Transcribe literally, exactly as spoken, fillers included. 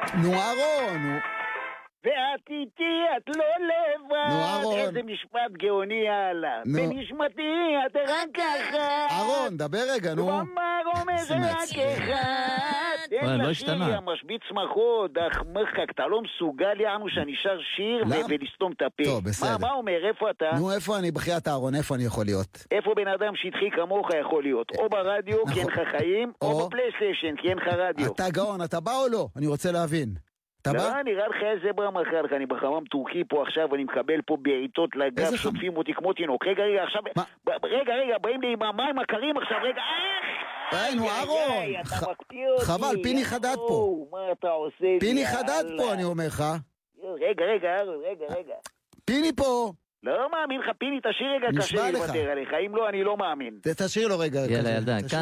נו אהרון, נו. ואת איתי, את לא לבד. נו, אהרון. איזה משפט גאוני הלאה. נו. בנשמתי, את רק ככה. אהרון, דבר רגע, נו. ואמר אומר זה רק אחד. וואי, אין לא לשיר, השתנה. יא משביץ מחוד, אך מחק, אתה לא מסוגל יענו שאני שר שיר למה? ו- ולסתום את הפה. טוב, בסדר. מה, מה אומר, איפה אתה? נו, איפה אני בחייאת אהרון? איפה אני יכול להיות? איפה בן אדם שטחי כמוך יכול להיות? או ברדיו, כי אין לך חיים, או או- בפלייסטיישן, כי אין לך רדיו. אתה גאון, אתה בא או לא? אני רוצה להבין. אתה בא? לא, נראה לך איזה בא מחר לך, אני בחמם טורקי פה עכשיו, אני מקבל פה בעיטות לגב, איזה חמ- שוטפים אותי כמו תינוק. רגע, רגע, עכשיו, מה? ב- רגע, רגע, באים לי עם המים הקרים עכשיו, רגע, איך? די, נו, איי, אהרון. איי, אתה ח- מקפיא אותי. חבל, פיני חדד פה. יואו, מה אתה עושה לי? פיני חדד יאללה. פה, אני אומר לך. רגע, רגע, אהרון, רגע, רגע. פיני פה. לא מאמין לך, פיני, תשאיר רגע נשבע קשה לי לך. לוותר עליך, אם לא, אני לא מאמין. ת- תשאיר לו רגע. יאללה, כזה. ילדה, תשאיר